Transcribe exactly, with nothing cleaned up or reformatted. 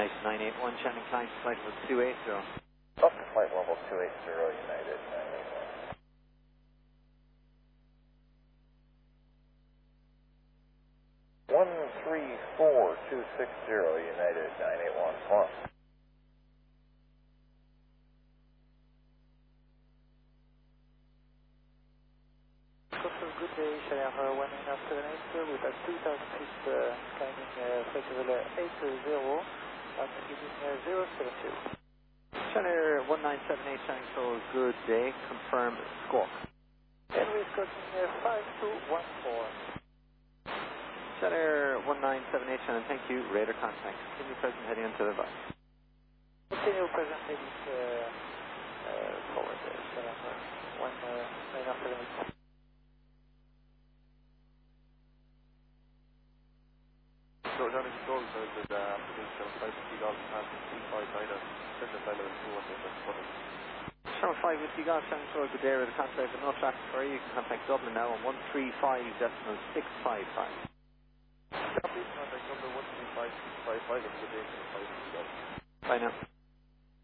United nine eight one, Shannon Klein, flight level two eight zero. Up to flight level two eight zero, United nine eight one. one three four two six zero, United nine eight one, one. Good day, Shannon one nine seven eight with a two thousand feet uh, climbing uh, flight level eight zero and heading uh, zero seven two. Shannon one nine seven eight, Shannon Control, good day, confirm squawk. And we're cutting uh, five two one four. Shannon one nine seven eight, Shannon, thank you, radar contact, continue present heading onto the device. Continue present heading uh, uh, forward, uh, Shannon one nine seven eight. So Johnny Control says that uh, afternoon seven five Whiskey Golf passing three five niner, send the flight level two one one. Shannon five Whiskey Golf, Shannon Control, good day, radar contact, with no traffic for you, you can contact Dublin now on one three five decimal six five five. Please contact number one three five six five five and good day, seven five Whiskey Golf. Bye now.